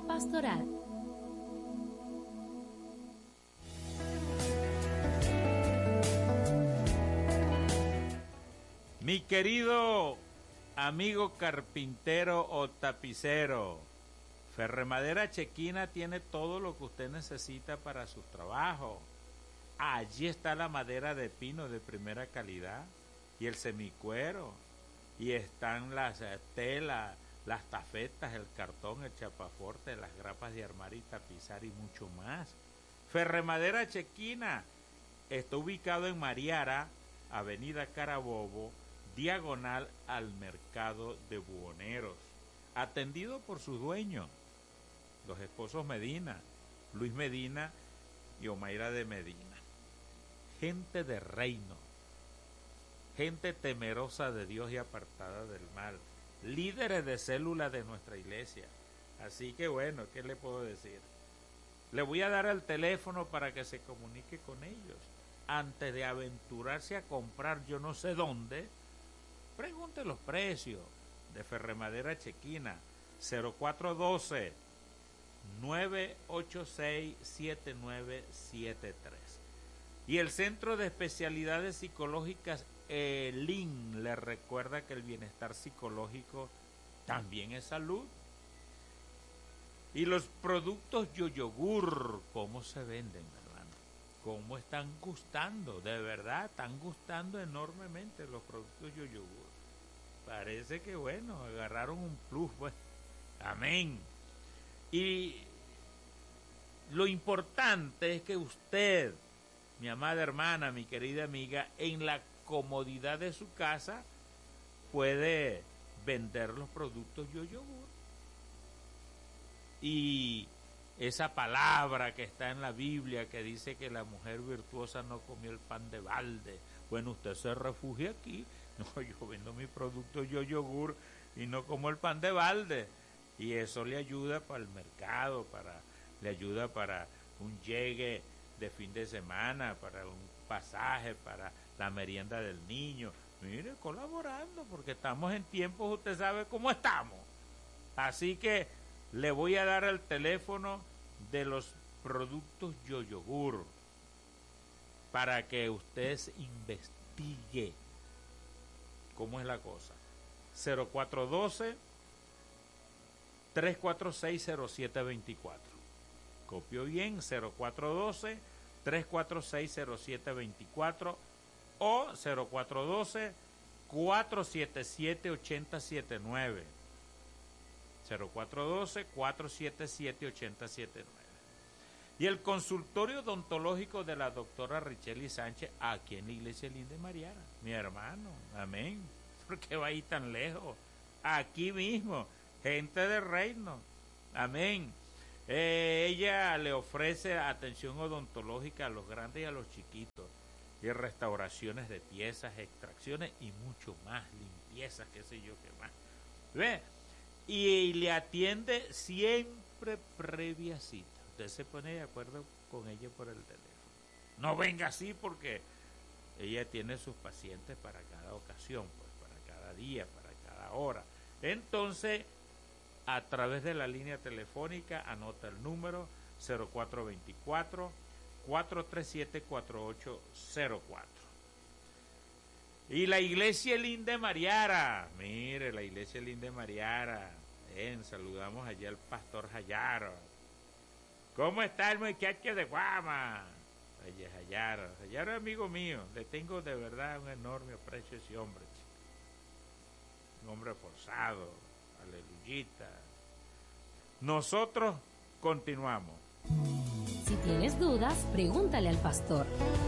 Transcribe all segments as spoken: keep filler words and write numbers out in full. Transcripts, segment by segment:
pastoral. Mi querido amigo carpintero o tapicero, Ferremadera Chequina tiene todo lo que usted necesita para su trabajo. Allí está la madera de pino de primera calidad y el semicuero, y están las telas, las tafetas, el cartón, el chapaforte, las grapas de armar y tapizar y mucho más. Ferremadera Chequina está ubicado en Mariara, Avenida Carabobo, diagonal al mercado de Buhoneros, atendido por sus dueños, los esposos Medina, Luis Medina y Omaira de Medina. Gente de reino, gente temerosa de Dios y apartada del mal, líderes de célula de nuestra iglesia. Así que bueno, ¿qué le puedo decir? Le voy a dar el teléfono para que se comunique con ellos. Antes de aventurarse a comprar yo no sé dónde, pregunte los precios de Ferremadera Chequina. Cero cuatro uno dos, nueve ocho seis, siete nueve siete tres. Y el Centro de Especialidades Psicológicas, el I N, le recuerda que el bienestar psicológico también es salud. Y los productos Yoyogur, ¿cómo se venden, hermano? ¿Cómo están gustando? De verdad, están gustando enormemente los productos Yoyogur. Parece que, bueno, agarraron un plus, pues. Amén. Y lo importante es que usted, mi amada hermana, mi querida amiga, en la comodidad de su casa puede vender los productos Yoyogur. Y esa palabra que está en la Biblia que dice que la mujer virtuosa no comió el pan de balde, bueno, usted se refugia aquí. No, yo vendo mi producto Yoyogur y no como el pan de balde. Y eso le ayuda para el mercado, para le ayuda para un llegue de fin de semana, para un pasaje, para la merienda del niño. Mire, colaborando, porque estamos en tiempos, usted sabe cómo estamos. Así que le voy a dar el teléfono de los productos Yoyogur para que usted investigue cómo es la cosa. Cero cuatro uno dos, tres cuatro seis, cero siete dos cuatro. Copio bien, cero cuatro uno dos, tres cuatro seis, cero siete dos cuatro o cero cuatro uno dos, cuatro siete siete, ocho cero siete nueve. cero cuatro uno dos, cuatro siete siete, ocho cero siete nueve. Y el consultorio odontológico de la doctora Richeli Sánchez, aquí en la iglesia Linda de Mariara, mi hermano, amén. ¿Por qué va a ir tan lejos? Aquí mismo, gente de reino, amén. Eh, ella le ofrece atención odontológica a los grandes y a los chiquitos, y restauraciones de piezas, extracciones y mucho más, limpiezas, qué sé yo qué más. ¿Ve? Y le atiende siempre previa cita. Usted se pone de acuerdo con ella por el teléfono. No venga así porque ella tiene sus pacientes para cada ocasión, pues para cada día, para cada hora. Entonces, a través de la línea telefónica, anota el número cero cuatro dos cuatro, cuatro tres siete, cuatro ocho cero cuatro. Y la iglesia Linda de Mariara, mire, la iglesia Linda de Mariara, bien, saludamos allá al pastor Jayaro. ¿Cómo está el muchacho de Guama? Oye, Jayaro, Jayaro es amigo mío, le tengo de verdad un enorme aprecio a ese hombre, chico. Un hombre forzado, aleluyita. Nosotros continuamos. Si tienes dudas, pregúntale al pastor.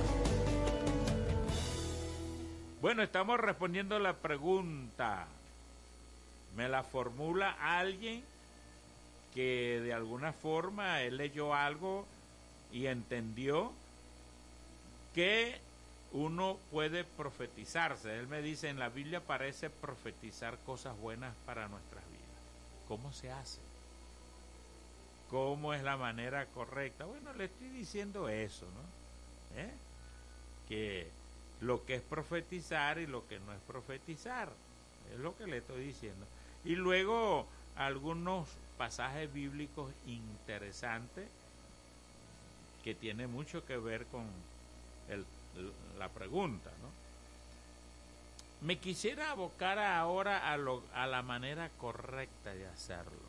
Bueno, estamos respondiendo la pregunta. Me la formula alguien que de alguna forma él leyó algo y entendió que uno puede profetizarse. Él me dice, en la Biblia parece profetizar cosas buenas para nuestras vidas. ¿Cómo se hace? ¿Cómo es la manera correcta? Bueno, le estoy diciendo eso, ¿no? ¿Eh? Que lo que es profetizar y lo que no es profetizar, es lo que le estoy diciendo. Y luego algunos pasajes bíblicos interesantes que tienen mucho que ver con el, la pregunta, ¿no? Me quisiera abocar ahora a, lo, a la manera correcta de hacerlo.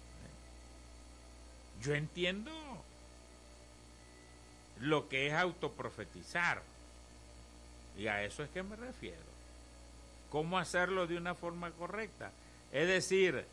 Yo entiendo lo que es autoprofetizar, y a eso es que me refiero. ¿Cómo hacerlo de una forma correcta? Es decir,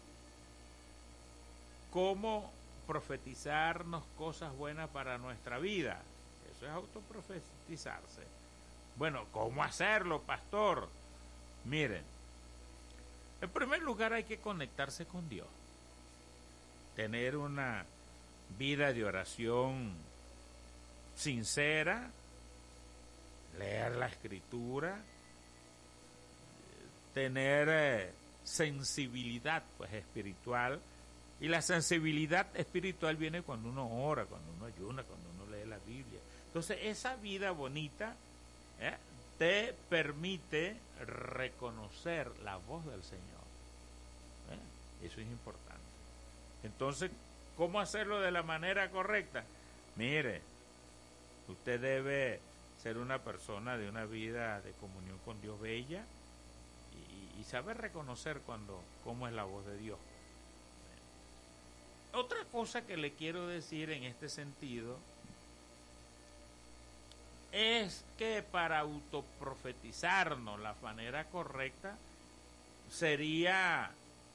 cómo profetizarnos cosas buenas para nuestra vida. Eso es autoprofetizarse. Bueno, ¿cómo hacerlo, pastor? Miren, en primer lugar hay que conectarse con Dios. Tener una vida de oración sincera, leer la Escritura, tener eh, sensibilidad pues espiritual, y la sensibilidad espiritual viene cuando uno ora, cuando uno ayuna, cuando uno lee la Biblia. Entonces esa vida bonita ¿eh? te permite reconocer la voz del Señor. ¿eh? Eso es importante. Entonces, ¿cómo hacerlo de la manera correcta? Mire, usted debe ser una persona de una vida de comunión con Dios bella y, y saber reconocer cuando cómo es la voz de Dios. Otra cosa que le quiero decir en este sentido es que para autoprofetizarnos la manera correcta sería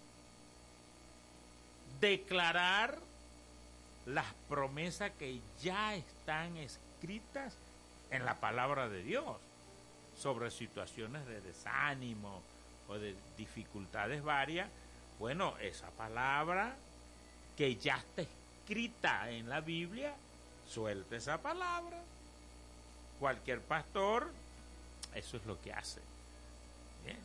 declarar las promesas que ya están escritas en la palabra de Dios sobre situaciones de desánimo o de dificultades varias. Bueno, esa palabra que ya está escrita en la Biblia, suelta esa palabra. Cualquier pastor, eso es lo que hace. ¿Bien?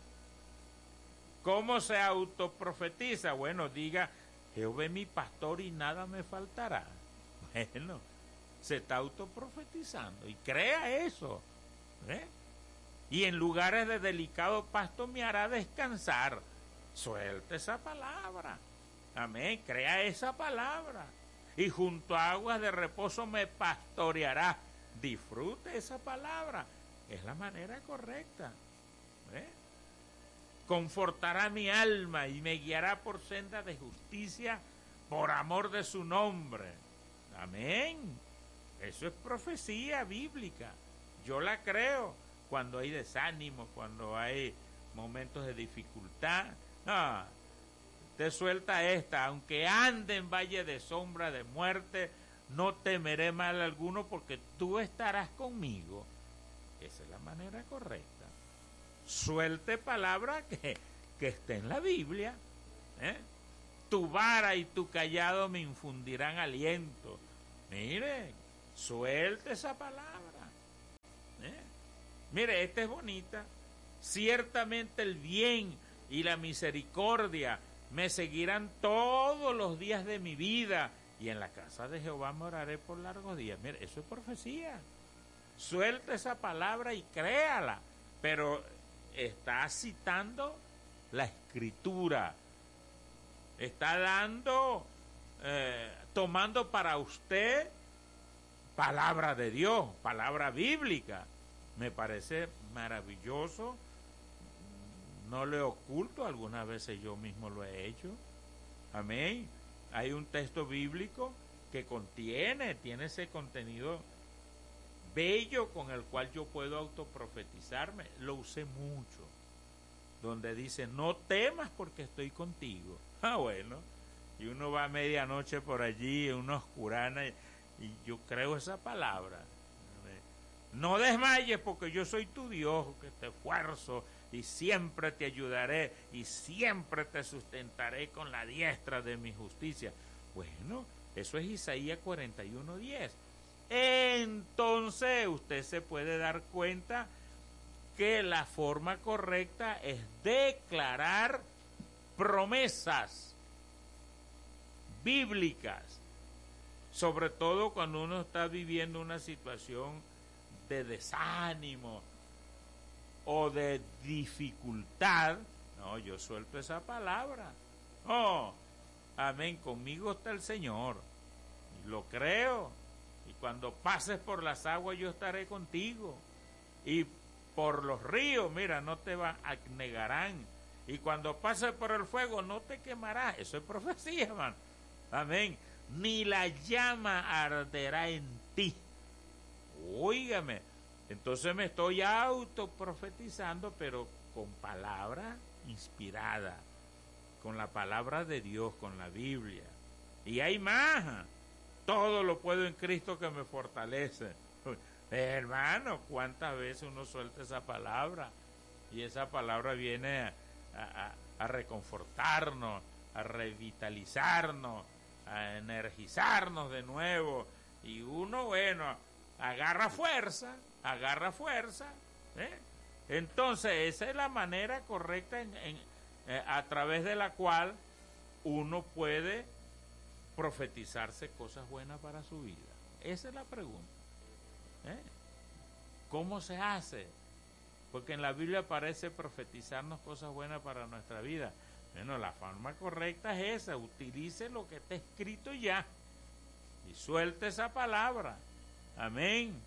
¿Cómo se autoprofetiza? Bueno, diga, Jehová es mi pastor y nada me faltará. Bueno, se está autoprofetizando y crea eso. ¿eh? Y en lugares de delicado pasto me hará descansar. Suelta esa palabra. Amén, crea esa palabra. Y junto a aguas de reposo me pastoreará. Disfrute esa palabra. Es la manera correcta. ¿eh? Confortará mi alma y me guiará por senda de justicia por amor de su nombre. Amén. Eso es profecía bíblica. Yo la creo cuando hay desánimo, cuando hay momentos de dificultad. No, te suelta esta, aunque ande en valle de sombra de muerte, no temeré mal alguno porque tú estarás conmigo. Esa es la manera correcta. Suelte palabra que, que esté en la Biblia. ¿eh? Tu vara y tu callado me infundirán aliento. Mire, suelte esa palabra. ¿eh? Mire, esta es bonita. Ciertamente el bien y la misericordia me seguirán todos los días de mi vida, y en la casa de Jehová moraré por largos días. Mire, eso es profecía. Suelta esa palabra y créala, pero está citando la Escritura, está dando, eh, tomando para usted palabra de Dios, palabra bíblica. Me parece maravilloso. No le oculto, algunas veces yo mismo lo he hecho. Amén. Hay un texto bíblico que contiene, tiene ese contenido bello con el cual yo puedo autoprofetizarme. Lo usé mucho. Donde dice, no temas porque estoy contigo. Ah, bueno. Y uno va a medianoche por allí, en una oscurana, y, y yo creo esa palabra. No desmayes porque yo soy tu Dios, que te esfuerzo y siempre te ayudaré y siempre te sustentaré con la diestra de mi justicia. Bueno, eso es Isaías cuarenta y uno diez. Entonces usted se puede dar cuenta que la forma correcta es declarar promesas bíblicas, sobre todo cuando uno está viviendo una situación de desánimo o de dificultad. No, yo suelto esa palabra. Oh, amén, conmigo está el Señor. Y lo creo. Y cuando pases por las aguas yo estaré contigo. Y por los ríos, mira, no te van a negarán. Y cuando pases por el fuego no te quemarás. Eso es profecía, hermano. Amén. Ni la llama arderá en ti. Óigame. Entonces me estoy autoprofetizando, pero con palabra inspirada, con la palabra de Dios, con la Biblia. Y hay más. Todo lo puedo en Cristo que me fortalece. Hermano, ¿cuántas veces uno suelta esa palabra? Y esa palabra viene a, a, a reconfortarnos, a revitalizarnos, a energizarnos de nuevo. Y uno, bueno, agarra fuerza, agarra fuerza. ¿eh? Entonces, esa es la manera correcta en, en, eh, a través de la cual uno puede profetizarse cosas buenas para su vida. Esa es la pregunta. ¿Eh? ¿Cómo se hace? Porque en la Biblia aparece profetizarnos cosas buenas para nuestra vida. Bueno, la forma correcta es esa. Utilice lo que está escrito ya y suelte esa palabra. Amén.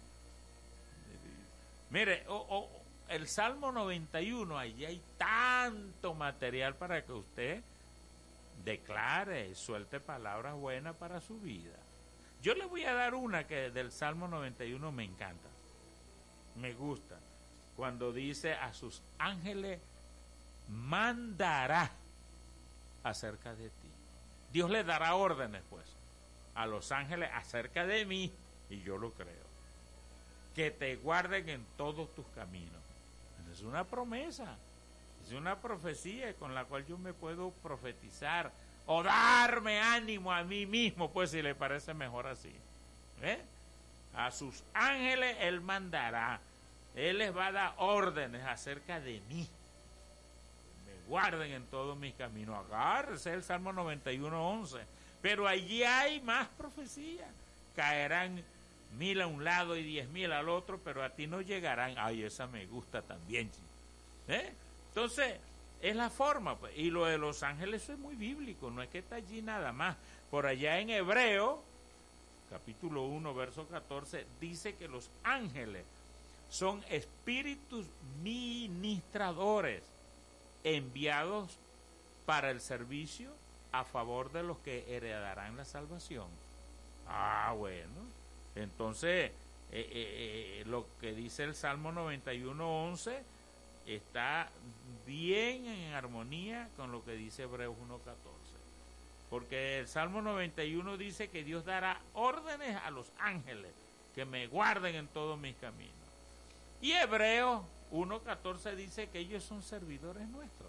Mire, oh, oh, el Salmo noventa y uno, allí hay tanto material para que usted declare y suelte palabras buenas para su vida. Yo le voy a dar una que del Salmo noventa y uno me encanta, me gusta, cuando dice: a sus ángeles mandará acerca de ti. Dios le dará órdenes, pues, a los ángeles acerca de mí, y yo lo creo, que te guarden en todos tus caminos. Es una promesa, es una profecía con la cual yo me puedo profetizar o darme ánimo a mí mismo, pues, si le parece mejor así. ¿Eh? A sus ángeles Él mandará, Él les va a dar órdenes acerca de mí. Me guarden en todos mis caminos. Agárrese el Salmo noventa y uno, once. Pero allí hay más profecía. Caerán mil a un lado y diez mil al otro, pero a ti no llegarán. Ay, esa me gusta también. ¿Eh? Entonces, es la forma, pues. Y lo de los ángeles, eso es muy bíblico, no es que está allí nada más. Por allá en Hebreo, capítulo uno, verso catorce, dice que los ángeles son espíritus ministradores enviados para el servicio a favor de los que heredarán la salvación. Ah, bueno. Entonces, eh, eh, eh, lo que dice el Salmo noventa y uno, once está bien en armonía con lo que dice Hebreos uno, catorce. Porque el Salmo noventa y uno dice que Dios dará órdenes a los ángeles que me guarden en todos mis caminos. Y Hebreos uno, catorce dice que ellos son servidores nuestros.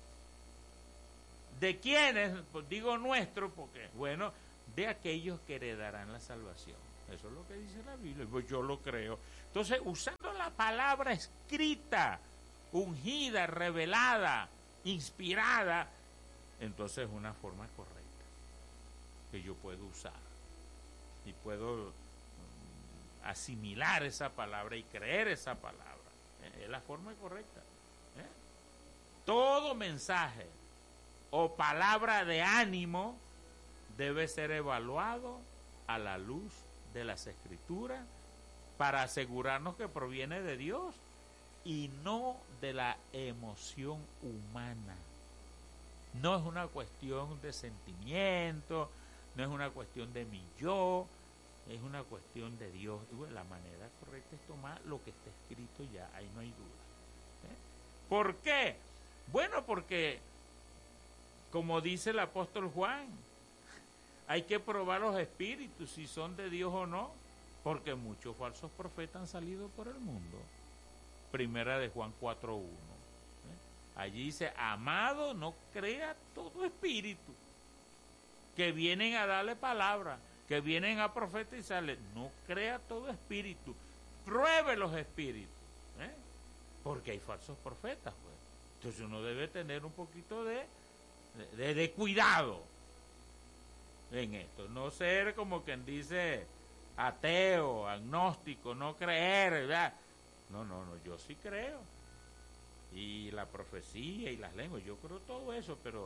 ¿De quiénes? Pues digo nuestros porque, bueno, de aquellos que heredarán la salvación. Eso es lo que dice la Biblia, pues yo lo creo. Entonces, usando la palabra escrita, ungida, revelada, inspirada, entonces es una forma correcta que yo puedo usar y puedo asimilar esa palabra y creer esa palabra. Es la forma correcta. ¿Eh? Todo mensaje o palabra de ánimo debe ser evaluado a la luz de las Escrituras para asegurarnos que proviene de Dios y no de la emoción humana. No es una cuestión de sentimiento, no es una cuestión de mi yo, es una cuestión de Dios. La manera correcta es tomar lo que está escrito ya, ahí no hay duda. ¿Eh? ¿Por qué? Bueno, porque, como dice el apóstol Juan, hay que probar los espíritus si son de Dios o no, porque muchos falsos profetas han salido por el mundo. Primera de Juan cuatro uno. ¿Eh? Allí dice: amado, no crea todo espíritu, que vienen a darle palabra, que vienen a profetizarle. No crea todo espíritu, pruebe los espíritus. ¿Eh? Porque hay falsos profetas, pues. Entonces uno debe tener un poquito de, de, de cuidado en esto, no ser como quien dice ateo, agnóstico, no creer, ¿verdad? No, no, no, yo sí creo. Y la profecía y las lenguas, yo creo todo eso, pero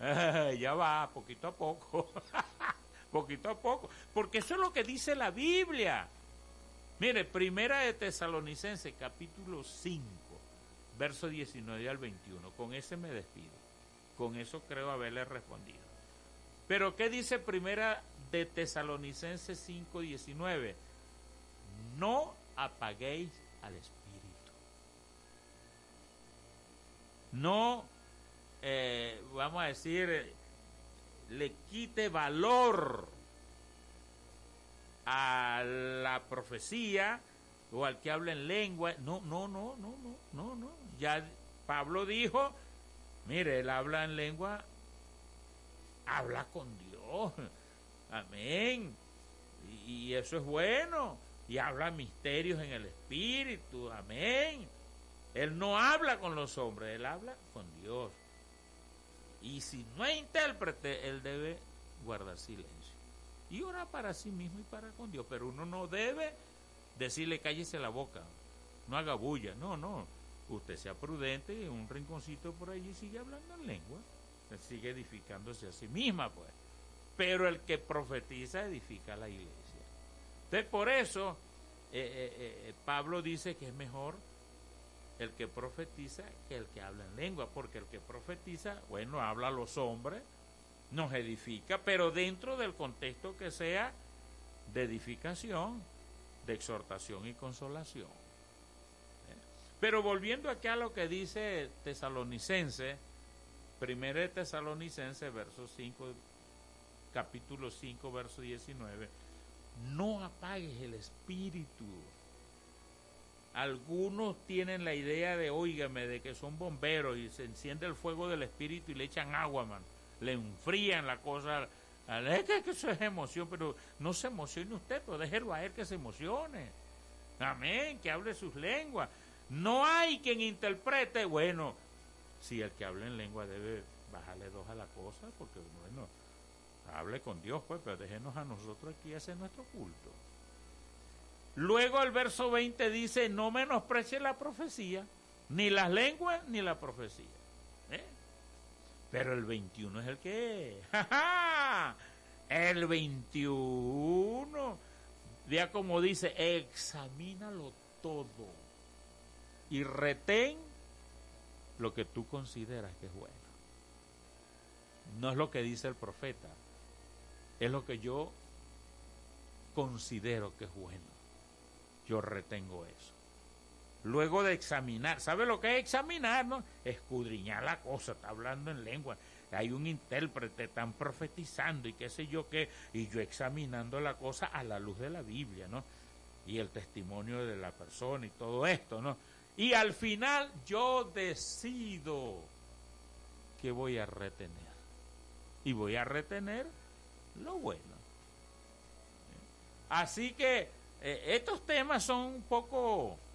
Eh, ya va, poquito a poco. Poquito a poco. Porque eso es lo que dice la Biblia. Mire, Primera de Tesalonicenses, capítulo cinco, verso diecinueve al veintiuno. Con ese me despido. Con eso creo haberle respondido. Pero ¿qué dice Primera de Tesalonicenses cinco, diecinueve? No apaguéis al Espíritu. No, eh, vamos a decir, eh, le quite valor a la profecía o al que habla en lengua. No, no, no, no, no, no, no. Ya Pablo dijo, mire, él habla en lengua, habla con Dios. Amén. Y, y eso es bueno. Y habla misterios en el Espíritu. Amén. Él no habla con los hombres, él habla con Dios. Y si no es intérprete, él debe guardar silencio. Y orar para sí mismo y para con Dios. Pero uno no debe decirle cállese la boca, no haga bulla. No, no. Usted sea prudente, en un rinconcito por allí sigue hablando en lengua. Sigue edificándose a sí misma, pues. Pero el que profetiza edifica a la iglesia. Entonces, por eso, eh, eh, eh, Pablo dice que es mejor el que profetiza que el que habla en lengua, porque el que profetiza, bueno, habla a los hombres, nos edifica, pero dentro del contexto que sea de edificación, de exhortación y consolación. Pero volviendo aquí a lo que dice Tesalonicense, Primera de Tesalonicense, verso cinco, capítulo cinco, verso diecinueve, no apagues el espíritu. Algunos tienen la idea de, óigame, de que son bomberos y se enciende el fuego del espíritu y le echan agua, man. Le enfrían la cosa. Es que eso es emoción, pero no se emocione usted, pero déjelo a él que se emocione. Amén, que hable sus lenguas. No hay quien interprete. Bueno, si el que habla en lengua debe bajarle dos a la cosa, porque bueno, hable con Dios, pues, pero déjenos a nosotros aquí hacer nuestro culto. Luego el verso veinte dice, no menosprecie la profecía, ni las lenguas, ni la profecía. ¿Eh? Pero el veintiuno es el que es. ¡Ja, ja! El veintiuno. Vea como dice, examínalo todo y retén lo que tú consideras que es bueno. No es lo que dice el profeta, es lo que yo considero que es bueno. Yo retengo eso. Luego de examinar, ¿sabe lo que es examinar? ¿No? Escudriñar la cosa, está hablando en lengua. Hay un intérprete, están profetizando y qué sé yo qué, y yo examinando la cosa a la luz de la Biblia, ¿no? Y el testimonio de la persona y todo esto, ¿no? Y al final yo decido que voy a retener. Y voy a retener lo bueno. Así que eh, estos temas son un poco